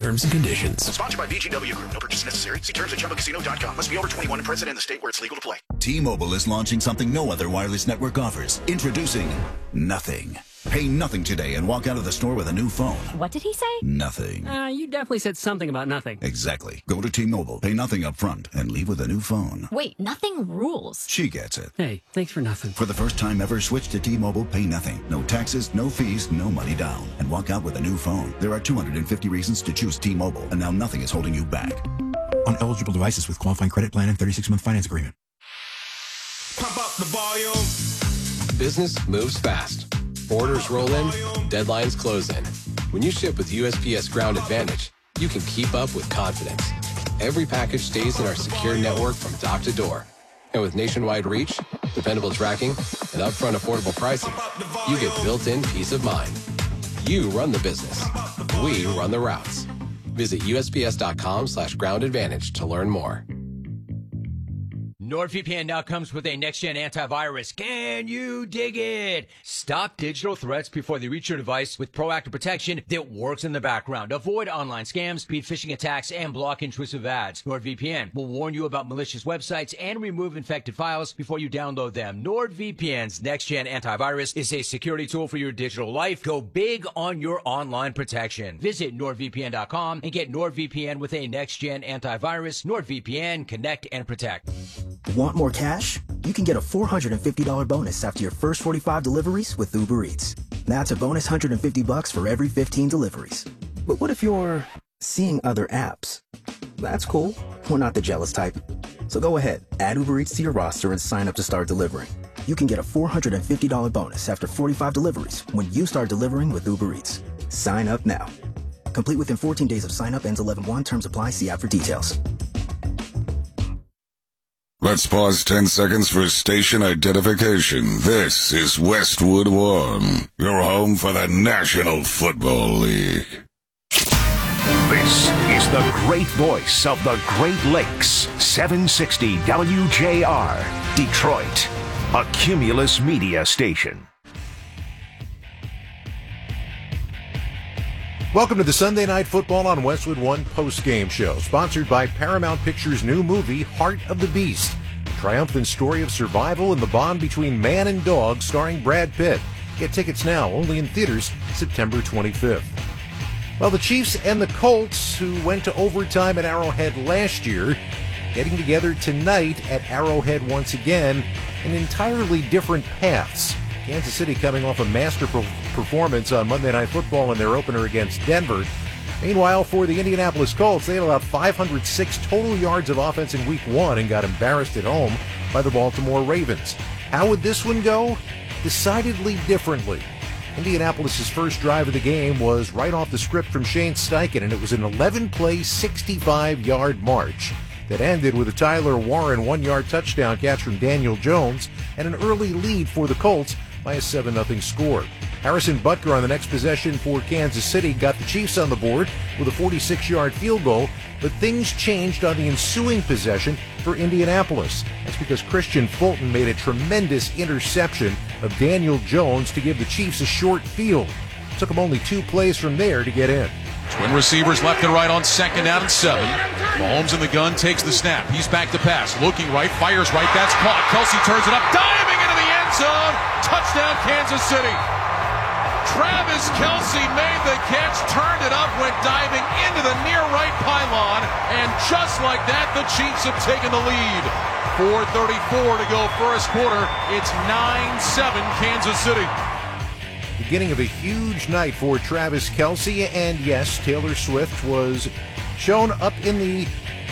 terms and conditions. Sponsored by VGW Group. No purchase necessary. See terms at ChumbaCasino.com. Must be over 21 and present in the state where it's legal to play. T-Mobile is launching something no other wireless network offers. Introducing Nothing. Pay nothing today and walk out of the store with a new phone. What did he say? Nothing. You definitely said something about nothing. Exactly. Go to T-Mobile, pay nothing up front, and leave with a new phone. Wait, nothing rules. She gets it. Hey, thanks for nothing. For the first time ever, switch to T-Mobile, pay nothing. No taxes, no fees, no money down. And walk out with a new phone. There are 250 reasons to choose T-Mobile, and now nothing is holding you back. On eligible devices with qualifying credit plan and 36-month finance agreement. Pump up the volume. Business moves fast. Orders roll in, deadlines close in. When you ship with USPS Ground Advantage, you can keep up with confidence. Every package stays in our secure network from dock to door. And with nationwide reach, dependable tracking, and upfront affordable pricing, you get built-in peace of mind. You run the business. We run the routes. Visit USPS.com/Ground Advantage to learn more. NordVPN now comes with a next-gen antivirus. Can you dig it? Stop digital threats before they reach your device with proactive protection that works in the background. Avoid online scams, beat phishing attacks, and block intrusive ads. NordVPN will warn you about malicious websites and remove infected files before you download them. NordVPN's next-gen antivirus is a security tool for your digital life. Go big on your online protection. Visit NordVPN.com and get NordVPN with a next-gen antivirus. NordVPN, connect and protect. Want more cash? You can get a $450 bonus after your first 45 deliveries with Uber Eats. That's a bonus $150 for every 15 deliveries. But what if you're seeing other apps? That's cool. We're not the jealous type. So go ahead, add Uber Eats to your roster and sign up to start delivering. You can get a $450 bonus after 45 deliveries when you start delivering with Uber Eats. Sign up now. Complete within 14 days of sign up. Ends 11/1. Terms apply. See app for details. Let's pause 10 seconds for station identification. This is Westwood One, your home for the National Football League. This is the great voice of the Great Lakes, 760 WJR, Detroit, a Cumulus Media station. Welcome to the Sunday Night Football on Westwood One post-game show, sponsored by Paramount Pictures' new movie, Heart of the Beast, a triumphant story of survival and the bond between man and dog, starring Brad Pitt. Get tickets now, only in theaters September 25th. Well, the Chiefs and the Colts, who went to overtime at Arrowhead last year, getting together tonight at Arrowhead once again, in entirely different paths. Kansas City coming off a masterful performance on Monday Night Football in their opener against Denver. Meanwhile, for the Indianapolis Colts, they allowed 506 total yards of offense in Week 1 and got embarrassed at home by the Baltimore Ravens. How would this one go? Decidedly differently. Indianapolis' first drive of the game was right off the script from Shane Steichen, and it was an 11-play, 65-yard march that ended with a Tyler Warren 1-yard touchdown catch from Daniel Jones and an early lead for the Colts by a 7-0 score. Harrison Butker on the next possession for Kansas City got the Chiefs on the board with a 46-yard field goal, but things changed on the ensuing possession for Indianapolis. That's because Christian Fulton made a tremendous interception of Daniel Jones to give the Chiefs a short field. It took them only 2 plays from there to get in. Twin receivers left and right on 2nd down and 7. Mahomes in the gun, takes the snap. He's back to pass. Looking right, fires right. That's caught. Kelsey turns it up, diving into the end zone. Touchdown, Kansas City. Travis Kelsey made the catch, turned it up, went diving into the near right pylon, and just like that, the Chiefs have taken the lead. 4:34 to go first quarter. It's 9-7 Kansas City. Beginning of a huge night for Travis Kelsey, and yes, Taylor Swift was shown up in the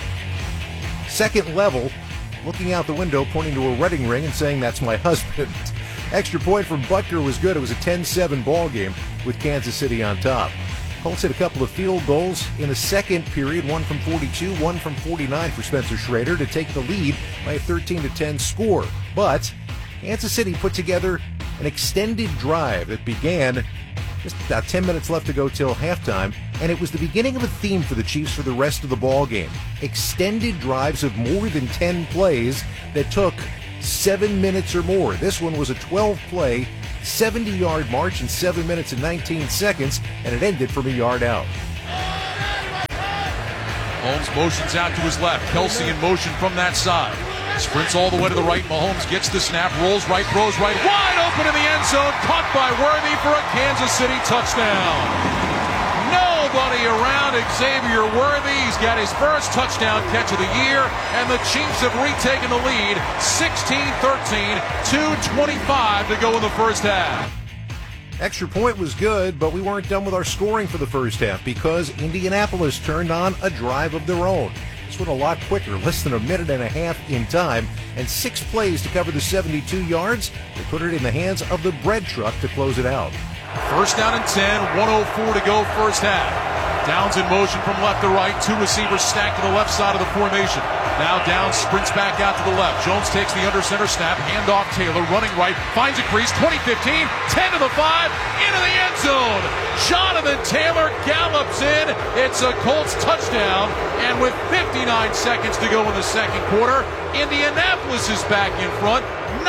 second level, looking out the window, pointing to a wedding ring and saying, "That's my husband." Extra point from Butker was good. It was a 10-7 ball game with Kansas City on top. Colts hit a couple of field goals in the second period, one from 42, one from 49 for Spencer Schrader to take the lead by a 13-10 score. But Kansas City put together an extended drive that began just about 10 minutes left to go till halftime, and it was the beginning of a theme for the Chiefs for the rest of the ball game. Extended drives of more than 10 plays that took 7 minutes or more. This one was a 12-play, 70-yard march in 7 minutes and 19 seconds, and it ended from a yard out. Mahomes motions out to his left. Kelsey in motion from that side. Sprints all the way to the right. Mahomes gets the snap, rolls right, throws right, wide open in the end zone. Caught by Worthy for a Kansas City touchdown. Nobody around Xavier Worthy. He's got his first touchdown catch of the year, and the Chiefs have retaken the lead, 16-13, 2:25 to go in the first half. Extra point was good, but we weren't done with our scoring for the first half because Indianapolis turned on a drive of their own. This went a lot quicker, less than a minute and a half in time, and 6 plays to cover the 72 yards. They put it in the hands of the bread truck to close it out. First down and 10, 1:04 to go first half. Downs in motion from left to right, 2 receivers stacked to the left side of the formation. Now Downs sprints back out to the left. Jones takes the under center snap, handoff Taylor, running right, finds a crease, 20-15, 10 to the 5, into the end zone. Jonathan Taylor gallops in. It's a Colts touchdown, and with 59 seconds to go in the second quarter, Indianapolis is back in front,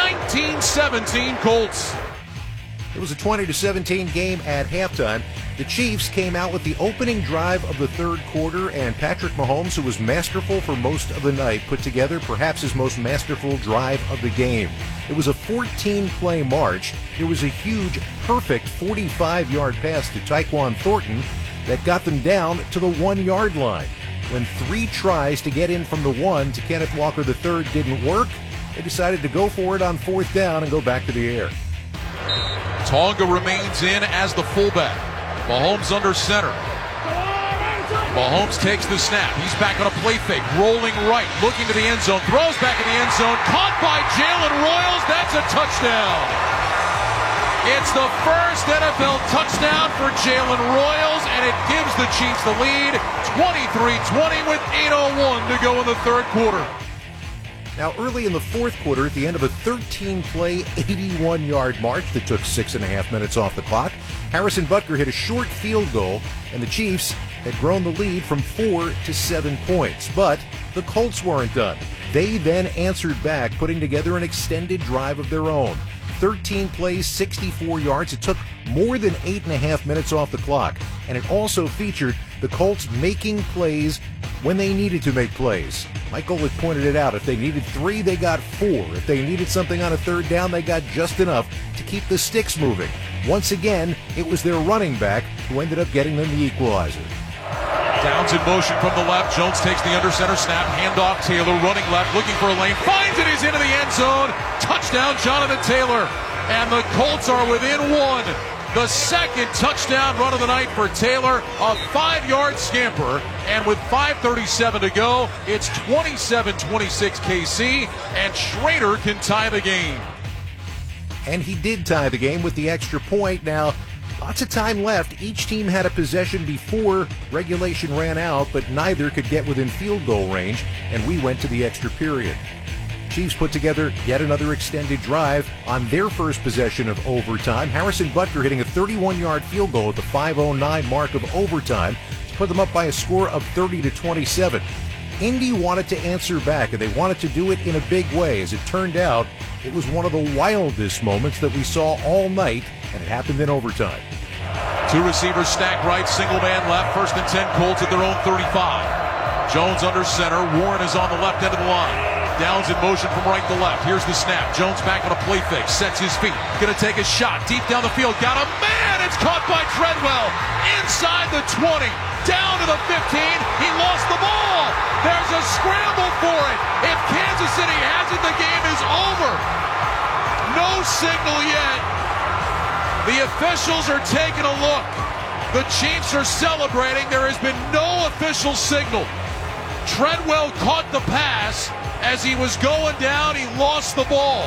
19-17 Colts. It was a 20-17 game at halftime. The Chiefs came out with the opening drive of the third quarter, and Patrick Mahomes, who was masterful for most of the night, put together perhaps his most masterful drive of the game. It was a 14-play march. There was a huge, perfect 45-yard pass to Tyquan Thornton that got them down to the 1-yard line. When 3 tries to get in from the 1 to Kenneth Walker III didn't work, they decided to go for it on 4th down and go back to the air. Tonga remains in as the fullback. Mahomes under center. Mahomes takes the snap. He's back on a play fake, rolling right, looking to the end zone, throws back in the end zone, caught by Jalen Royals. That's a touchdown. It's the first NFL touchdown for Jalen Royals, and it gives the Chiefs the lead, 23-20 with 8:01 to go in the third quarter. Now, early in the fourth quarter, at the end of a 13-play, 81-yard march that took 6.5 minutes off the clock, Harrison Butker hit a short field goal, and the Chiefs had grown the lead from 4 to 7 points. But the Colts weren't done. They then answered back, putting together an extended drive of their own. 13 plays, 64 yards. It took more than 8.5 minutes off the clock, and it also featured the Colts making plays when they needed to make plays. Mike Golick pointed it out. If they needed 3, they got 4. If they needed something on a third down, they got just enough to keep the sticks moving. Once again, it was their running back who ended up getting them the equalizer. Downs in motion from the left. Jones takes the under center snap. Handoff Taylor, running left, looking for a lane. Finds it. He's into the end zone. Touchdown, Jonathan Taylor. And the Colts are within 1. The second touchdown run of the night for Taylor, a 5-yard scamper. And with 5:37 to go, it's 27-26 KC, and Schrader can tie the game. And he did tie the game with the extra point. Now, lots of time left. Each team had a possession before regulation ran out, but neither could get within field goal range, and we went to the extra period. Chiefs put together yet another extended drive on their first possession of overtime. Harrison Butker hitting a 31-yard field goal at the 5:09 mark of overtime to put them up by a score of 30-27. Indy wanted to answer back, and they wanted to do it in a big way. As it turned out, it was one of the wildest moments that we saw all night, and it happened in overtime. 2 receivers stacked right, single man left, 1st and 10 Colts at their own 35. Jones under center. Warren is on the left end of the line. Downs in motion from right to left. Here's the snap. Jones back on a play fake. Sets his feet. Going to take a shot deep down the field. Got a man. It's caught by Treadwell. Inside the 20. Down to the 15. He lost the ball. There's a scramble for it. If Kansas City has it, the game is over. No signal yet. The officials are taking a look. The Chiefs are celebrating. There has been no official signal. Treadwell caught the pass. As he was going down, he lost the ball.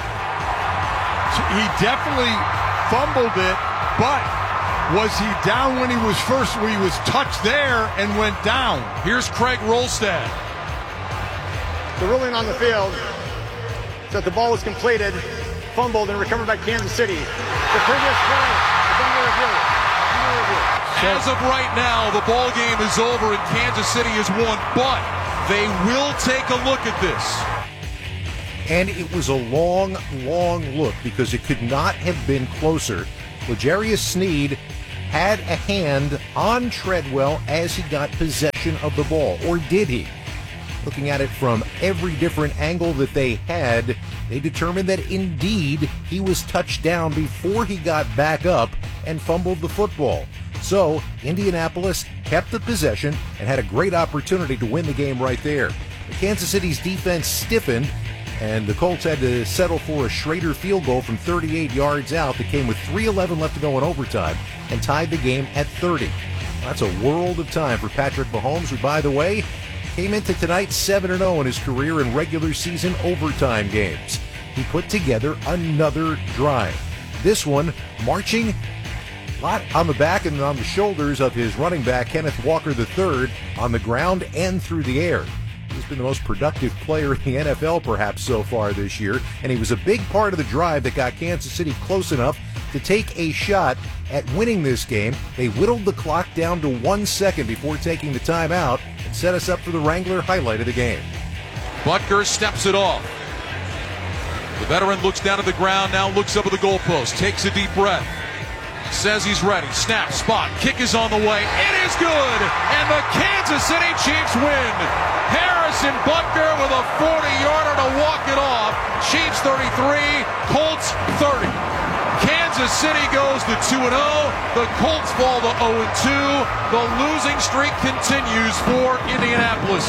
He definitely fumbled it, but was he down when he was touched there and went down? Here's Craig Rolstad. The ruling on the field is that the ball was completed, fumbled, and recovered by Kansas City. The previous play is under review. As of right now, the ball game is over and Kansas City has won, but they will take a look at this. And it was a long, long look because it could not have been closer. L'Jarius Sneed had a hand on Treadwell as he got possession of the ball, or did he? Looking at it from every different angle that they had, they determined that indeed he was touched down before he got back up and fumbled the football. So Indianapolis kept the possession and had a great opportunity to win the game right there. But Kansas City's defense stiffened, and the Colts had to settle for a Schrader field goal from 38 yards out that came with 3:11 left to go in overtime and tied the game at 30. That's a world of time for Patrick Mahomes, who, by the way, came into tonight 7-0 in his career in regular season overtime games. He put together another drive. This one marching a lot on the back and on the shoulders of his running back, Kenneth Walker III, on the ground and through the air. He's been the most productive player in the NFL perhaps so far this year, and he was a big part of the drive that got Kansas City close enough to take a shot at winning this game. They whittled the clock down to 1 second before taking the timeout and set us up for the Wrangler highlight of the game. Butker steps it off. The veteran looks down at the ground, now looks up at the goalpost, takes a deep breath, says he's ready. Snap, spot, kick is on the way. It is good, and the Kansas City Chiefs win. Harrison Butker with a 40-yarder to walk it off. Chiefs 33, Colts 30. Kansas City goes to 2-0. The Colts fall to 0-2. The losing streak continues for Indianapolis.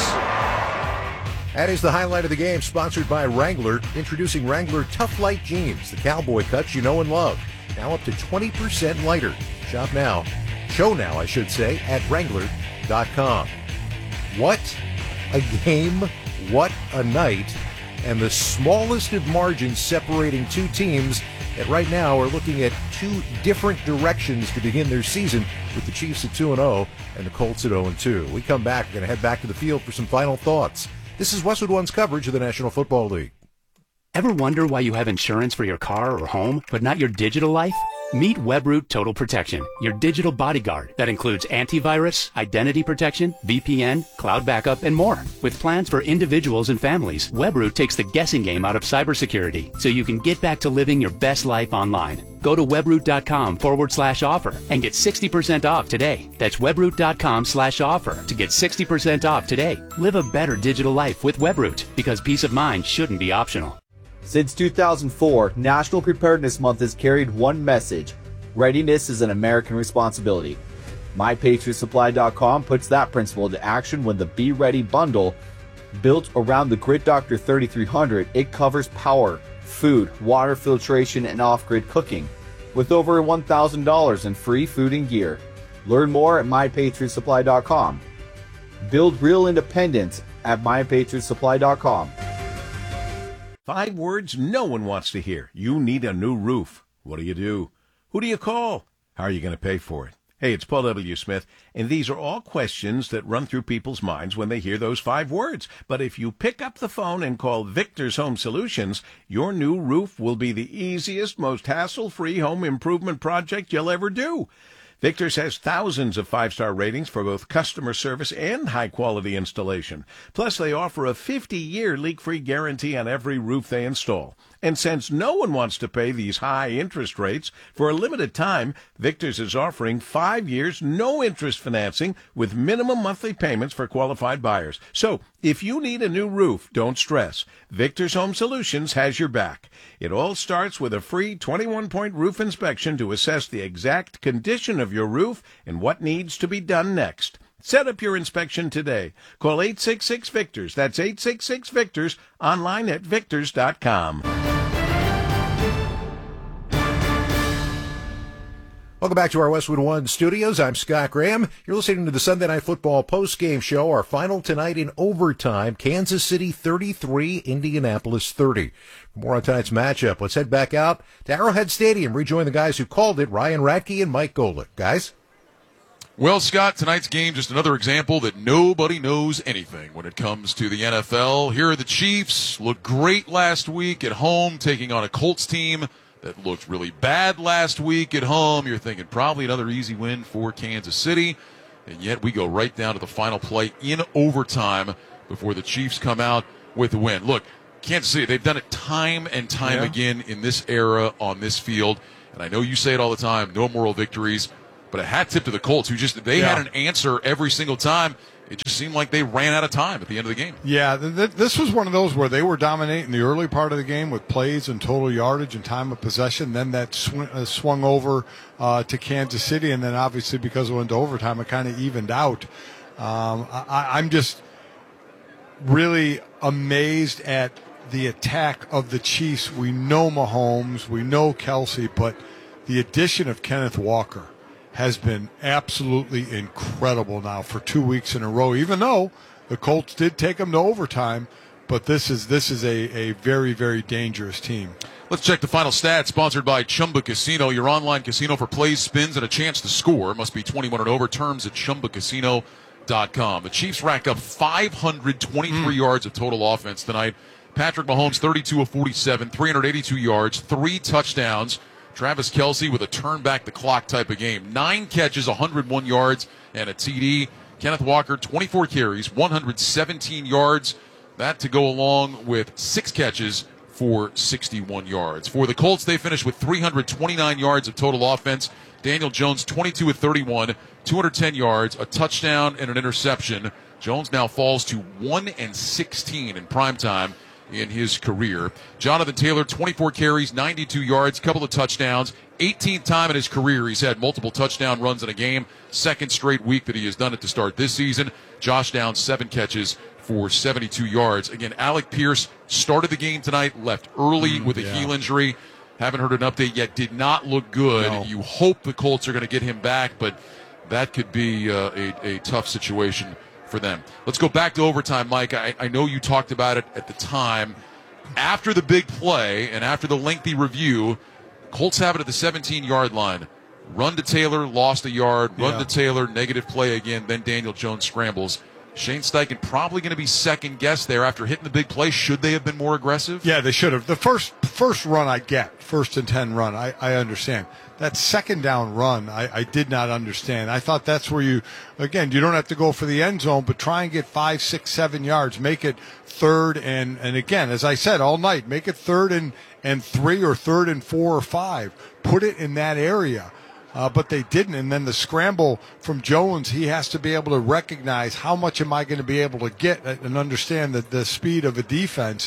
That is the highlight of the game, sponsored by Wrangler. Introducing Wrangler Tough Light Jeans, the cowboy cuts you know and love. Now up to 20% lighter. Show now, I should say, at Wrangler.com. What a game, what a night, and the smallest of margins separating two teams that right now are looking at two different directions to begin their season, with the Chiefs at 2-0 and the Colts at 0-2. We come back, we're going to head back to the field for some final thoughts. This is Westwood One's coverage of the National Football League. Ever wonder why you have insurance for your car or home, but not your digital life? Meet Webroot Total Protection, your digital bodyguard that includes antivirus, identity protection, VPN, cloud backup, and more. With plans for individuals and families, Webroot takes the guessing game out of cybersecurity so you can get back to living your best life online. Go to webroot.com/offer and get 60% off today. That's webroot.com/offer to get 60% off today. Live a better digital life with Webroot, because peace of mind shouldn't be optional. Since 2004, National Preparedness Month has carried one message: readiness is an American responsibility. MyPatriotSupply.com puts that principle into action when the Be Ready bundle, built around the Grid Doctor 3300, it covers power, food, water filtration, and off-grid cooking, with over $1,000 in free food and gear. Learn more at MyPatriotSupply.com. Build real independence at MyPatriotSupply.com. 5 words no one wants to hear. You need a new roof. What do? Who do you call? How are you going to pay for it? Hey, it's Paul W. Smith, and these are all questions that run through people's minds when they hear those 5 words. But if you pick up the phone and call Victor's Home Solutions, your new roof will be the easiest, most hassle-free home improvement project you'll ever do. Victor's has thousands of 5-star ratings for both customer service and high-quality installation. Plus, they offer a 50-year leak-free guarantee on every roof they install. And since no one wants to pay these high interest rates, for a limited time, Victor's is offering 5 years no-interest financing with minimum monthly payments for qualified buyers. So, if you need a new roof, don't stress. Victor's Home Solutions has your back. It all starts with a free 21-point roof inspection to assess the exact condition of your roof and what needs to be done next. Set up your inspection today. Call 866-VICTORS. That's 866-VICTORS. Online at victors.com. Welcome back to our Westwood One studios. I'm Scott Graham. You're listening to the Sunday Night Football post-game show. Our final tonight in overtime: Kansas City 33, Indianapolis 30. For more on tonight's matchup, let's head back out to Arrowhead Stadium. Rejoin the guys who called it, Ryan Radke and Mike Golick. Guys? Well, Scott, tonight's game, just another example that nobody knows anything when it comes to the NFL. Here are the Chiefs. Looked great last week at home, taking on a Colts team that looked really bad last week at home. You're thinking probably another easy win for Kansas City. And yet we go right down to the final play in overtime before the Chiefs come out with the win. Look, Kansas City, they've done it time and time again in this era on this field. And I know you say it all the time, no moral victories. But a hat tip to the Colts, who just they had an answer every single time. It just seemed like they ran out of time at the end of the game. Yeah, this was one of those where they were dominating the early part of the game with plays and total yardage and time of possession. Then that swung over to Kansas City, and then obviously because it went to overtime, it kind of evened out. I'm just really amazed at the attack of the Chiefs. We know Mahomes, we know Kelsey, but the addition of Kenneth Walker has been absolutely incredible now for 2 weeks in a row, even though the Colts did take them to overtime. But this is a very, very dangerous team. Let's check the final stats, sponsored by Chumba Casino, your online casino for plays, spins, and a chance to score. Must be 21 and over. Terms at ChumbaCasino.com. The Chiefs racked up 523 yards of total offense tonight. Patrick Mahomes, 32 of 47, 382 yards, 3 touchdowns. Travis Kelce with a turn-back-the-clock type of game. 9 catches, 101 yards, and a TD. Kenneth Walker, 24 carries, 117 yards. That to go along with 6 catches for 61 yards. For the Colts, they finished with 329 yards of total offense. Daniel Jones, 22 of 31, 210 yards, a touchdown, and an interception. Jones now falls to 1-16 in primetime in his career. Jonathan Taylor, 24 carries, 92 yards, couple of touchdowns. 18th time in his career he's had multiple touchdown runs in a game. Second straight week that he has done it to start this season. Josh Downs, 7 catches for 72 yards. Again, Alec Pierce started the game tonight, left early with a heel injury. Haven't heard an update yet. Did not look good. No. You hope the Colts are going to get him back, but that could be a tough situation for them. Let's go back to overtime, Mike. I know you talked about it at the time. After the big play and after the lengthy review, Colts have it at the 17-yard line. Run to Taylor, lost a yard. Run to Taylor, negative play again. Then Daniel Jones scrambles. Shane Steichen probably going to be second-guessed there after hitting the big play. Should they have been more aggressive? Yeah, they should have. The first run I get, 1st and 10 run, I understand. That second down run, I did not understand. I thought that's where you don't have to go for the end zone, but try and get 5, 6, 7 yards. Make it 3rd and again, as I said all night, make it 3rd and 3 or 3rd and 4 or 5. Put it in that area. But they didn't. And then the scramble from Jones, he has to be able to recognize how much am I going to be able to get and understand the speed of a defense.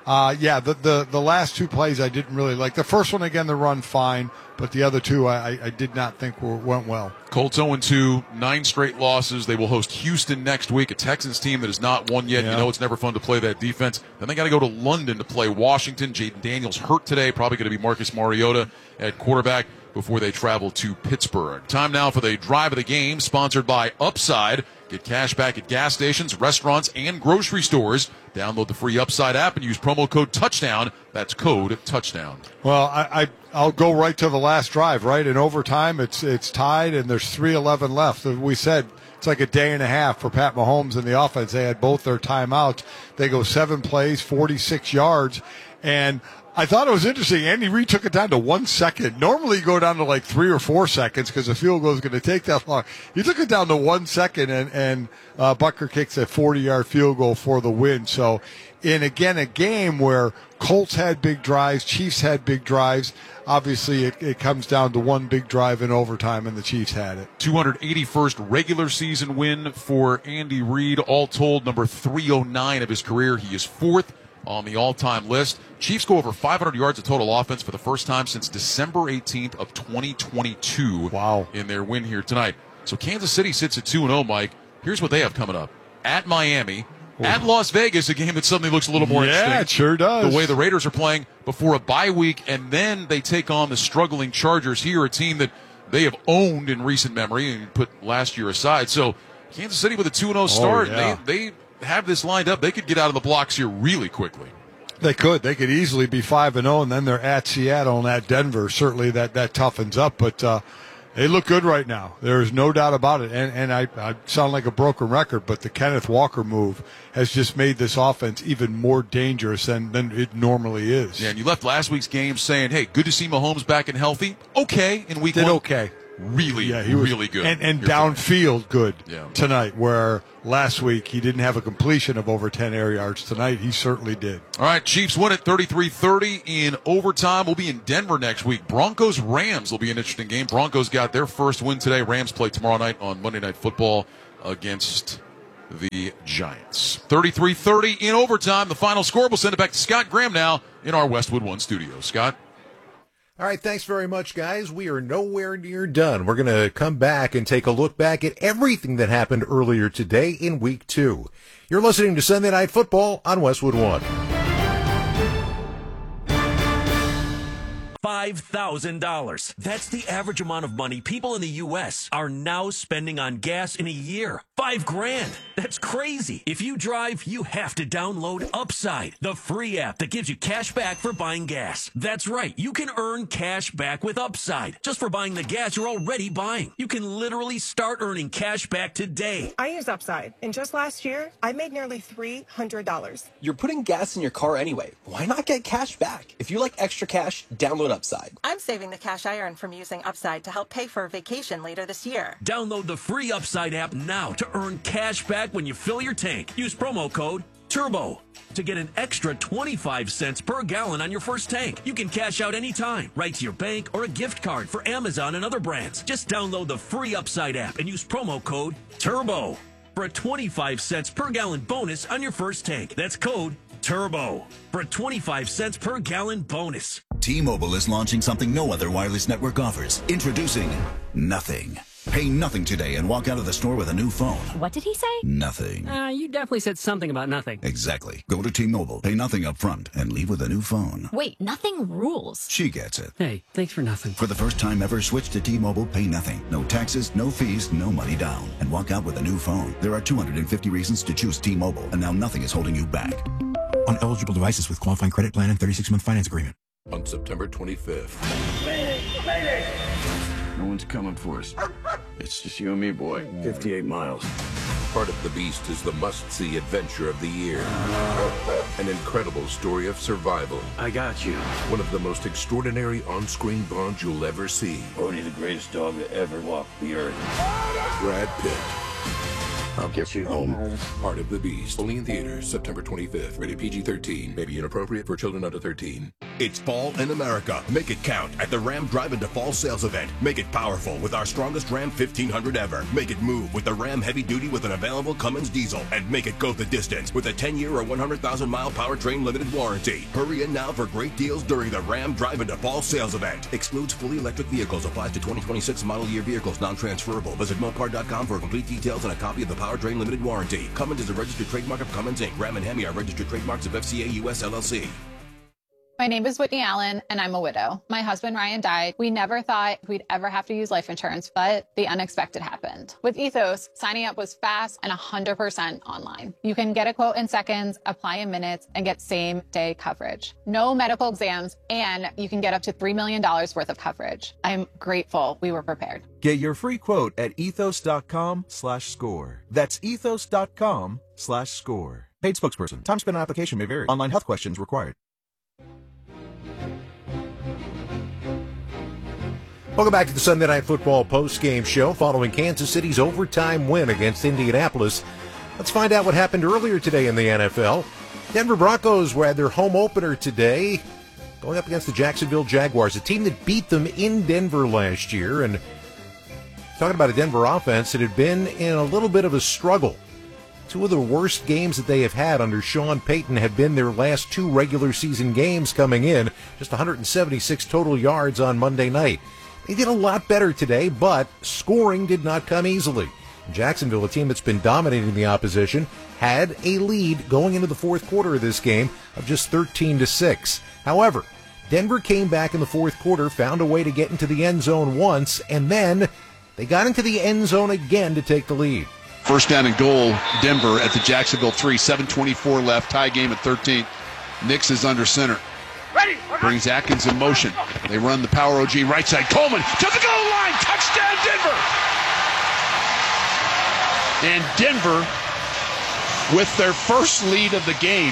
The last 2 plays I didn't really like. The first one, again, the run fine, but the other 2 I did not think went well. Colts 0-2, 9 straight losses. They will host Houston next week, a Texans team that has not won yet. Yeah. You know it's never fun to play that defense. Then they got to go to London to play Washington. Jaden Daniels hurt today, probably going to be Marcus Mariota at quarterback before they travel to Pittsburgh. Time now for the drive of the game, sponsored by Upside. Get cash back at gas stations, restaurants, and grocery stores. Download the free Upside app and use promo code TOUCHDOWN. That's code TOUCHDOWN. Well, I'll go right to the last drive, right? In overtime, it's tied, and there's 3:11 left. We said it's like a day and a half for Pat Mahomes and the offense. They had both their timeouts. They go 7 plays, 46 yards, and I thought it was interesting. Andy Reid took it down to 1 second. Normally you go down to like 3 or 4 seconds because the field goal is going to take that long. He took it down to 1 second, and Butker kicks a 40-yard field goal for the win. So, a game where Colts had big drives, Chiefs had big drives. Obviously, it comes down to 1 big drive in overtime, and the Chiefs had it. 281st regular season win for Andy Reid. All told, number 309 of his career. He is 4th on the all-time list. Chiefs go over 500 yards of total offense for the first time since December 18th of 2022. Wow. In their win here tonight. So Kansas City sits at 2-0, Mike. Here's what they have coming up. At Miami, at Las Vegas, a game that suddenly looks a little more interesting. Yeah, it sure does. The way the Raiders are playing before a bye week, and then they take on the struggling Chargers here, a team that they have owned in recent memory and put last year aside. So Kansas City with a 2-0 start. Yeah. They have this lined up. They could get out of the blocks here really quickly. They could. They could easily be 5-0, and then they're at Seattle and at Denver. Certainly that toughens up, but they look good right now. There's no doubt about it. And I sound like a broken record, but the Kenneth Walker move has just made this offense even more dangerous than it normally is. Yeah, and you left last week's game saying, hey, good to see Mahomes back and healthy. Okay in week 1. Okay. really, really good. And downfield good Yeah. tonight, where last week he didn't have a completion of over 10 air yards. Tonight he certainly did. All right, Chiefs win it 33-30 in overtime. We'll be in Denver next week. Broncos-Rams will be an interesting game. Broncos got their first win today. Rams play tomorrow night on Monday Night Football against the Giants. 33-30 in overtime. The final score. We'll send it back to Scott Graham now in our Westwood One studio. Scott? All right, thanks very much, guys. We are nowhere near done. We're going to come back and take a look back at everything that happened earlier today in Week 2. You're listening to Sunday Night Football on Westwood One. $5,000. That's the average amount of money people in the U.S. are now spending on gas in a year. $5,000. That's crazy. If you drive, you have to download Upside, the free app that gives you cash back for buying gas. That's right. You can earn cash back with Upside just for buying the gas you're already buying. You can literally start earning cash back today. I use Upside, and just last year, I made nearly $300. You're putting gas in your car anyway. Why not get cash back? If you like extra cash, download Upside. I'm saving the cash I earn from using Upside to help pay for a vacation later this year. Download the free Upside app now to earn cash back when you fill your tank. Use promo code TURBO to get an extra 25 cents per gallon on your first tank. You can cash out anytime, right to your bank or a gift card for Amazon and other brands. Just download the free Upside app and use promo code TURBO for a 25 cents per gallon bonus on your first tank. That's code TURBO for a 25 cents per gallon bonus. T-Mobile is launching something no other wireless network offers. Introducing Nothing. Pay nothing today and walk out of the store with a new phone. What did he say? Nothing. You definitely said something about nothing. Exactly. Go to T-Mobile, pay nothing up front, and leave with a new phone. Wait, nothing rules. She gets it. Hey, thanks for nothing. For the first time ever, switch to T-Mobile, pay nothing. No taxes, no fees, no money down. And walk out with a new phone. There are 250 reasons to choose T-Mobile, and now nothing is holding you back. On eligible devices with qualifying credit plan and 36-month finance agreement. On September 25th. No one's coming for us. It's just you and me, boy. 58 miles. Heart of the Beast is the must-see adventure of the year. An incredible story of survival. I got you. One of the most extraordinary on-screen bonds you'll ever see. Odie, the greatest dog that ever walked the earth. Brad Pitt. I'll get you home. Heart of the Beast. Only in theaters September 25th. Rated PG-13. May be inappropriate for children under 13. It's fall in America. Make it count at the Ram Drive Into Fall sales event. Make it powerful with our strongest Ram 1500 ever. Make it move with the Ram Heavy Duty with an available Cummins diesel. And make it go the distance with a 10-year or 100,000-mile powertrain limited warranty. Hurry in now for great deals during the Ram Drive Into Fall sales event. Excludes fully electric vehicles. Applies to 2026 model year vehicles. Non-transferable. Visit Mopar.com for complete details and a copy of the powertrain limited warranty. Cummins is a registered trademark of Cummins Inc. Ram and Hemi are registered trademarks of FCA US LLC. My name is Whitney Allen, and I'm a widow. My husband, Ryan, died. We never thought we'd ever have to use life insurance, but the unexpected happened. With Ethos, signing up was fast and 100% online. You can get a quote in seconds, apply in minutes, and get same-day coverage. No medical exams, and you can get up to $3 million worth of coverage. I'm grateful we were prepared. Get your free quote at ethos.com/score. That's ethos.com/score. Paid spokesperson. Time spent on application may vary. Online health questions required. Welcome back to the Sunday Night Football post-game show following Kansas City's overtime win against Indianapolis. Let's find out what happened earlier today in the NFL. Denver Broncos had their home opener today, going up against the Jacksonville Jaguars, a team that beat them in Denver last year. And talking about a Denver offense that had been in a little bit of a struggle. Two of the worst games that they have had under Sean Payton have been their last two regular season games coming in. Just 176 total yards on Monday night. They did a lot better today, but scoring did not come easily. Jacksonville, a team that's been dominating the opposition, had a lead going into the fourth quarter of this game of just 13-6. However, Denver came back in the fourth quarter, found a way to get into the end zone once, and then they got into the end zone again to take the lead. First down and goal, Denver at the Jacksonville 3, 7:24 left, tie game at 13. Nix is under center. Brings Atkins in motion. They run the power OG right side. Coleman to the goal line. Touchdown, Denver. And Denver with their first lead of the game,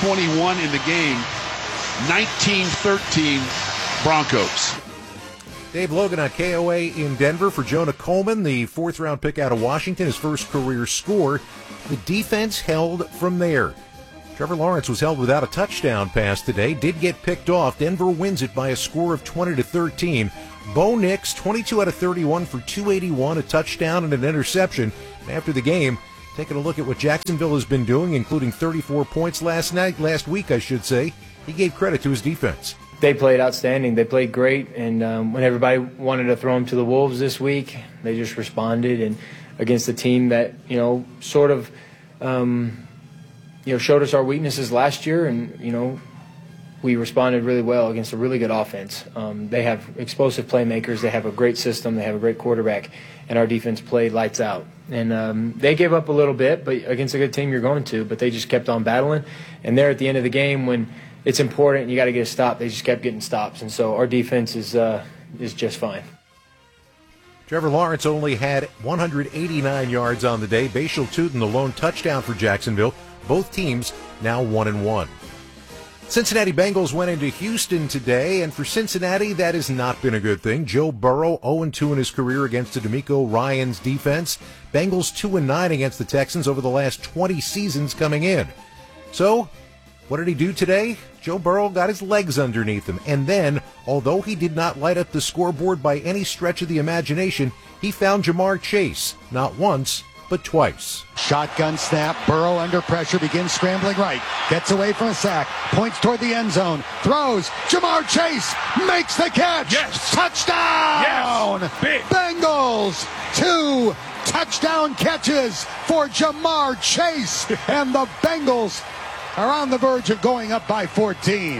7:21 in the game, 19-13 Broncos. Dave Logan on KOA in Denver for Jonah Coleman, the fourth-round pick out of Washington, his first career score. The defense held from there. Trevor Lawrence was held without a touchdown pass today, did get picked off. Denver wins it by a score of 20-13. Bo Nix, 22 out of 31 for 281, a touchdown and an interception. And after the game, taking a look at what Jacksonville has been doing, including 34 points last week, he gave credit to his defense. They played outstanding. They played great, and when everybody wanted to throw them to the wolves this week, they just responded. And against a team that sort of showed us our weaknesses last year, and we responded really well against a really good offense. They have explosive playmakers. They have a great system. They have a great quarterback, and our defense played lights out. And they gave up a little bit, but against a good team, you're going to. But they just kept on battling. And there at the end of the game, when it's important and you got to get a stop, they just kept getting stops. And so our defense is just fine. Trevor Lawrence only had 189 yards on the day. Bashal Tootin, the lone touchdown for Jacksonville. Both teams now 1-1. Cincinnati Bengals went into Houston today, and for Cincinnati, that has not been a good thing. Joe Burrow, 0-2 in his career against the DeMeco Ryans defense. Bengals 2-9 against the Texans over the last 20 seasons coming in. So, what did he do today? Joe Burrow got his legs underneath him, and then, although he did not light up the scoreboard by any stretch of the imagination, he found Jamar Chase, not once, but twice. Shotgun snap, Burrow under pressure, begins scrambling right, gets away from a sack, points toward the end zone, throws, Jamar Chase makes the catch! Yes! Touchdown! Yes! Big! Bengals, 2 touchdown catches for Jamar Chase, and the Bengals are on the verge of going up by 14.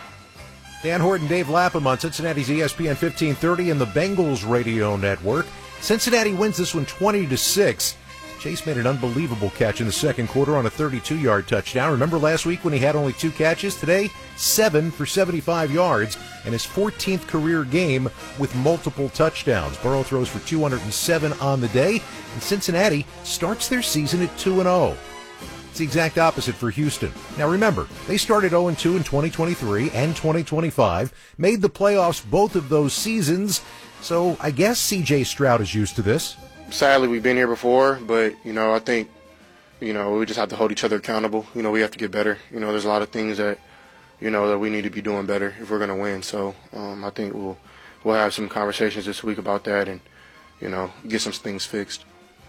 Dan Horton, Dave Lapham on Cincinnati's ESPN 1530 and the Bengals radio network. Cincinnati wins this one 20-6. Chase made an unbelievable catch in the second quarter on a 32-yard touchdown. Remember last week when he had only 2 catches? Today, 7 for 75 yards and his 14th career game with multiple touchdowns. Burrow throws for 207 on the day, and Cincinnati starts their season at 2-0. It's the exact opposite for Houston. Now remember, they started 0-2 in 2023 and 2025, made the playoffs both of those seasons, so I guess C.J. Stroud is used to this. Sadly, we've been here before, but, I think, we just have to hold each other accountable. We have to get better. There's a lot of things that, that we need to be doing better if we're going to win. So I think we'll have some conversations this week about that and, get some things fixed.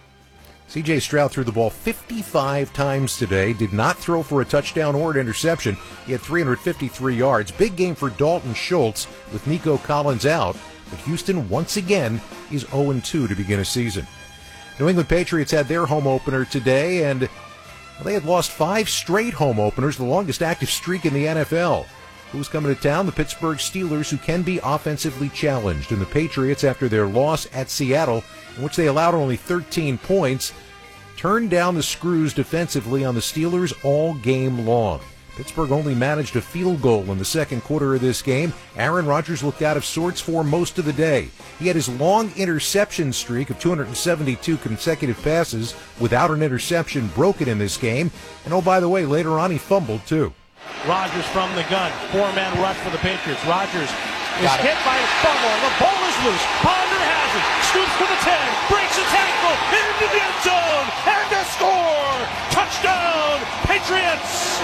C.J. Stroud threw the ball 55 times today, did not throw for a touchdown or an interception. He had 353 yards. Big game for Dalton Schultz with Nico Collins out. But Houston, once again, is 0-2 to begin a season. New England Patriots had their home opener today, and they had lost 5 straight home openers, the longest active streak in the NFL. Who's coming to town? The Pittsburgh Steelers, who can be offensively challenged. And the Patriots, after their loss at Seattle, in which they allowed only 13 points, turned down the screws defensively on the Steelers all game long. Pittsburgh only managed a field goal in the second quarter of this game. Aaron Rodgers looked out of sorts for most of the day. He had his long interception streak of 272 consecutive passes without an interception broken in this game. And oh, by the way, later on he fumbled too. Rodgers from the gun. 4-man rush for the Patriots. Rodgers is hit by a fumble. The ball is loose. Ponder has it. Scoops to the 10. Breaks a tackle. Into the end zone. And a score. Touchdown, Patriots.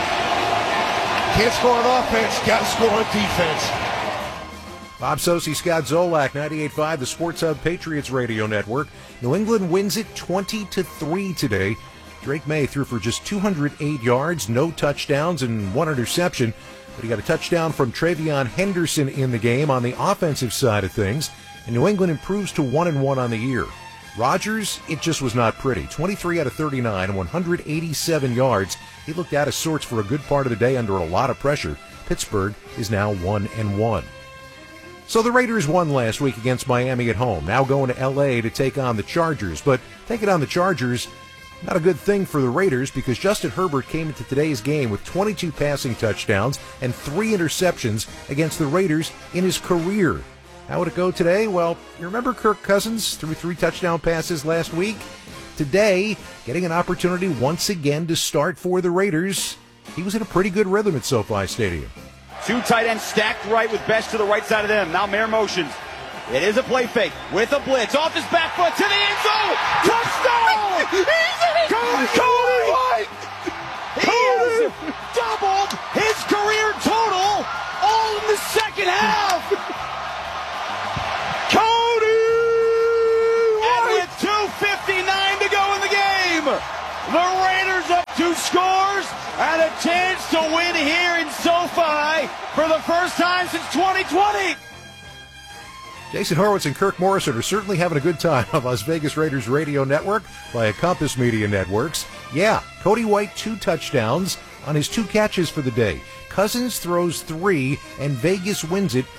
Can't score on offense, got to score on defense. Bob Socci, Scott Zolak, 98.5, the Sports Hub Patriots Radio Network. New England wins it 20-3 today. Drake May threw for just 208 yards, no touchdowns, and 1 interception. But he got a touchdown from Travion Henderson in the game on the offensive side of things. And New England improves to 1-1 on the year. Rodgers, it just was not pretty. 23 out of 39, 187 yards. He looked out of sorts for a good part of the day under a lot of pressure. Pittsburgh is now 1-1. So the Raiders won last week against Miami at home. Now going to L.A. to take on the Chargers. But taking on the Chargers, not a good thing for the Raiders because Justin Herbert came into today's game with 22 passing touchdowns and 3 interceptions against the Raiders in his career. How would it go today? Well, you remember Kirk Cousins threw 3 touchdown passes last week? Today, getting an opportunity once again to start for the Raiders. He was in a pretty good rhythm at SoFi Stadium. 2 tight ends stacked right with Best to the right side of them. Now Mayer motions. It is a play fake with a blitz. Off his back foot to the end zone. Touchdown! Cody White! He has doubled his career total all in the second half. Cody White! And with 2:59 to go in the game, the Raiders up 2 scores and a chance to win here in SoFi for the first time since 2020. Jason Horowitz and Kirk Morrison are certainly having a good time on Las Vegas Raiders Radio Network via Compass Media Networks. Yeah, Cody White 2 touchdowns on his 2 catches for the day. Cousins throws 3, and Vegas wins it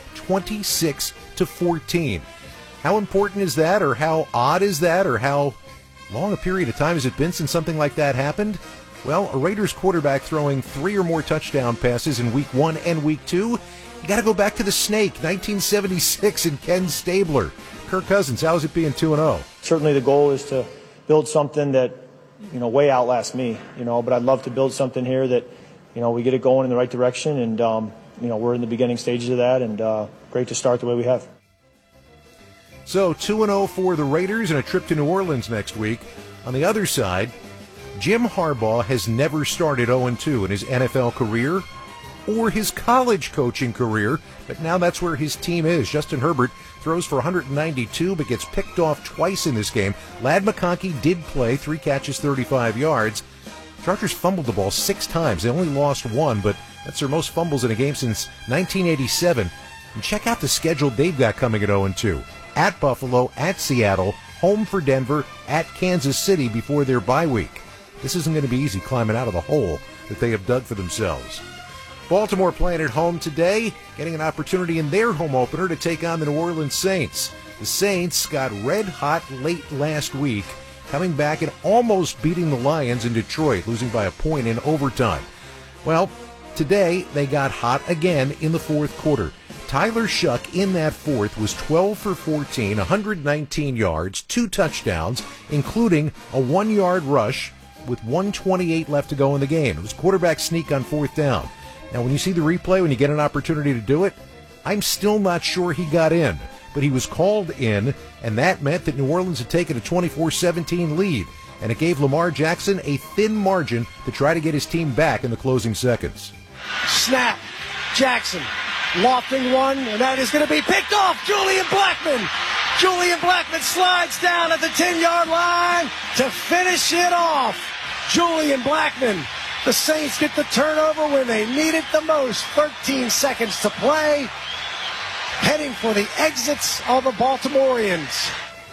26-14. How important is that, or how odd is that, or how long a period of time has it been since something like that happened? Well, a Raiders quarterback throwing 3 or more touchdown passes in Week 1 and Week 2. You got to go back to the Snake, 1976, and Ken Stabler. Kirk Cousins, how is it being 2-0? Certainly the goal is to build something that, way outlasts me, but I'd love to build something here that, we get it going in the right direction, and, we're in the beginning stages of that, and great to start the way we have. So 2-0 for the Raiders and a trip to New Orleans next week. On the other side, Jim Harbaugh has never started 0-2 in his NFL career or his college coaching career, but now that's where his team is. Justin Herbert throws for 192 but gets picked off twice in this game. Ladd McConkey did play, 3 catches, 35 yards. Chargers fumbled the ball 6 times. They only lost 1, but that's their most fumbles in a game since 1987. And check out the schedule they've got coming at 0-2. At Buffalo, at Seattle, home for Denver, at Kansas City before their bye week. This isn't going to be easy climbing out of the hole that they have dug for themselves. Baltimore playing at home today, getting an opportunity in their home opener to take on the New Orleans Saints. The Saints got red hot late last week, coming back and almost beating the Lions in Detroit, losing by a point in overtime. Well, today they got hot again in the fourth quarter. Tyler Shuck in that fourth was 12 for 14, 119 yards, 2 touchdowns, including a 1-yard rush with 1:28 left to go in the game. It was quarterback sneak on 4th down. Now, when you see the replay, when you get an opportunity to do it, I'm still not sure he got in, but he was called in, and that meant that New Orleans had taken a 24-17 lead, and it gave Lamar Jackson a thin margin to try to get his team back in the closing seconds. Snap. Jackson lofting one, and that is going to be picked off. Julian Blackmon. Julian Blackmon slides down at the 10-yard line to finish it off. Julian Blackmon. The Saints get the turnover when they need it the most. 13 seconds to play. Heading for the exits of the Baltimoreans.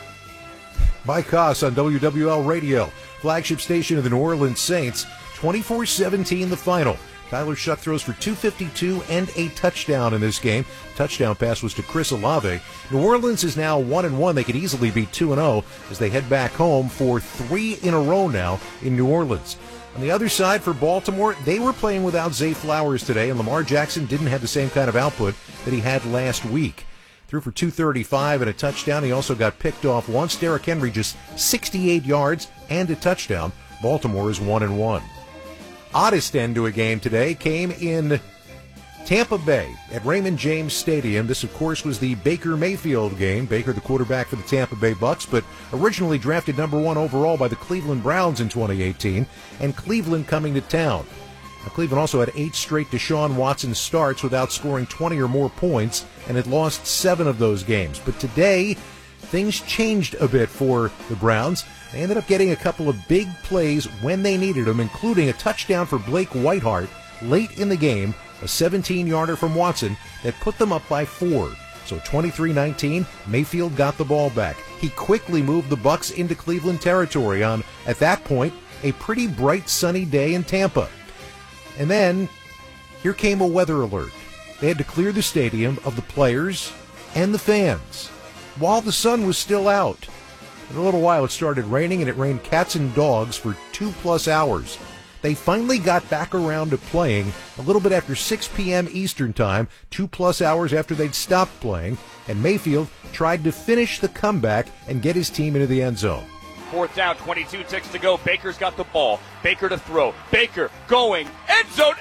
Mike Koss on WWL Radio, flagship station of the New Orleans Saints. 24-17 the final. Tyler Shuck throws for 252 and a touchdown in this game. Touchdown pass was to Chris Olave. New Orleans is now 1-1. They could easily be 2-0 as they head back home for 3 in a row now in New Orleans. On the other side for Baltimore, they were playing without Zay Flowers today, and Lamar Jackson didn't have the same kind of output that he had last week. Threw for 235 and a touchdown. He also got picked off once. Derrick Henry just 68 yards and a touchdown. Baltimore is 1-1. Oddest end to a game today came in Tampa Bay at Raymond James Stadium. This, of course, was the Baker Mayfield game. Baker, the quarterback for the Tampa Bay Bucks, but originally drafted number 1 overall by the Cleveland Browns in 2018, and Cleveland coming to town. Now, Cleveland also had 8 straight Deshaun Watson starts without scoring 20 or more points, and had lost 7 of those games. But today, things changed a bit for the Browns. They ended up getting a couple of big plays when they needed them, including a touchdown for Blake Whiteheart late in the game, a 17-yarder from Watson that put them up by 4. So 23-19, Mayfield got the ball back. He quickly moved the Bucks into Cleveland territory on, at that point, a pretty bright sunny day in Tampa. And then, here came a weather alert. They had to clear the stadium of the players and the fans while the sun was still out. In a little while, it started raining, and it rained cats and dogs for 2+ hours. They finally got back around to playing a little bit after 6 p.m. Eastern Time, 2+ hours after they'd stopped playing, and Mayfield tried to finish the comeback and get his team into the end zone. 4th down, 22 ticks to go. Baker's got the ball. Baker to throw. Baker going. End zone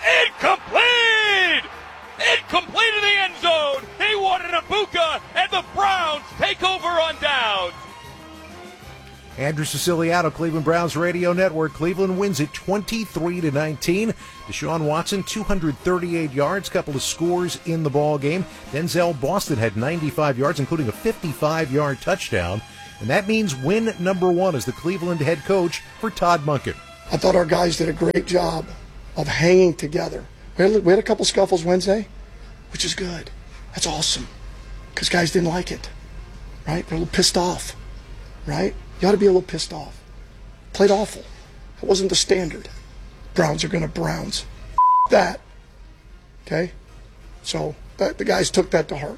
incomplete! Incomplete in the end zone! He wanted Ibuka, and the Browns takeover on down. Andrew Siciliano, Cleveland Browns Radio Network. Cleveland wins it 23-19. Deshaun Watson, 238 yards, couple of scores in the ball game. Denzel Boston had 95 yards, including a 55-yard touchdown. And that means win number 1 as the Cleveland head coach for Todd Monken. I thought our guys did a great job of hanging together. We had a couple scuffles Wednesday, which is good. That's awesome, because guys didn't like it, right? They're a little pissed off, right? You ought to be a little pissed off. Played awful. It wasn't the standard. Browns are going to Browns. That. Okay? So the guys took that to heart.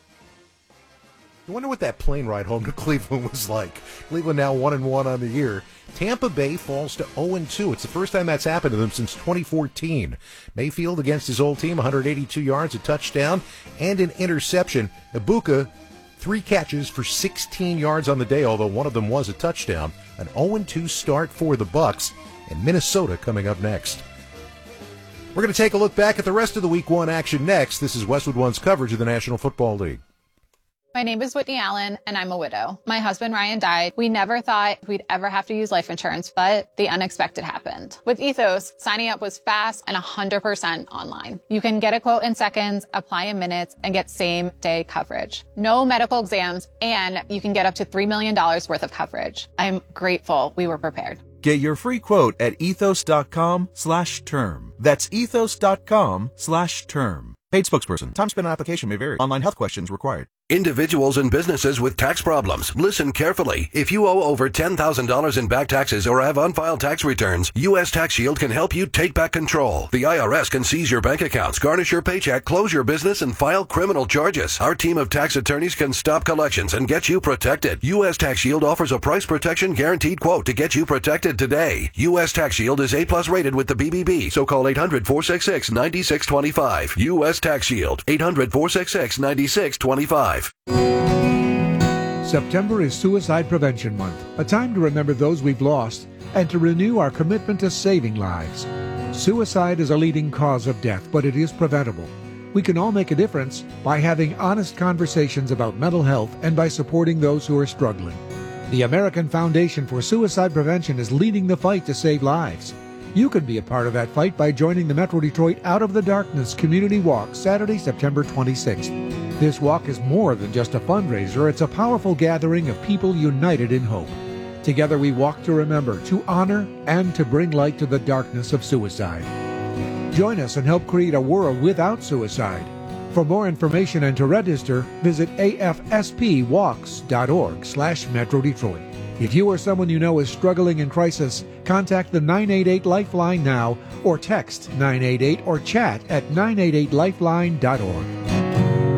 I wonder what that plane ride home to Cleveland was like. Cleveland now 1-1 on the year. Tampa Bay falls to 0-2. It's the first time that's happened to them since 2014. Mayfield against his old team, 182 yards, a touchdown, and an interception. Ibuka, 3 catches for 16 yards on the day, although one of them was a touchdown. An 0-2 start for the Bucs, and Minnesota coming up next. We're going to take a look back at the rest of the Week 1 action next. This is Westwood One's coverage of the National Football League. My name is Whitney Allen, and I'm a widow. My husband, Ryan, died. We never thought we'd ever have to use life insurance, but the unexpected happened. With Ethos, signing up was fast and 100% online. You can get a quote in seconds, apply in minutes, and get same-day coverage. No medical exams, and you can get up to $3 million worth of coverage. I'm grateful we were prepared. Get your free quote at ethos.com/term. That's ethos.com/term. Paid spokesperson. Time spent on application may vary. Online health questions required. Individuals and businesses with tax problems, listen carefully. If you owe over $10,000 in back taxes or have unfiled tax returns, U.S. Tax Shield can help you take back control. The IRS can seize your bank accounts, garnish your paycheck, close your business, and file criminal charges. Our team of tax attorneys can stop collections and get you protected. U.S. Tax Shield offers a price protection guaranteed quote to get you protected today. U.S. Tax Shield is A+ rated with the BBB, so call 800-466-9625. U.S. Tax Shield, 800-466-9625. September is Suicide Prevention Month, a time to remember those we've lost and to renew our commitment to saving lives. Suicide is a leading cause of death, but it is preventable. We can all make a difference by having honest conversations about mental health and by supporting those who are struggling. The American Foundation for Suicide Prevention is leading the fight to save lives. You can be a part of that fight by joining the Metro Detroit Out of the Darkness Community Walk Saturday, September 26th. This walk is more than just a fundraiser. It's a powerful gathering of people united in hope. Together we walk to remember, to honor, and to bring light to the darkness of suicide. Join us and help create a world without suicide. For more information and to register, visit afspwalks.org/Metro Detroit. If you or someone you know is struggling in crisis, contact the 988 Lifeline now or text 988 or chat at 988lifeline.org.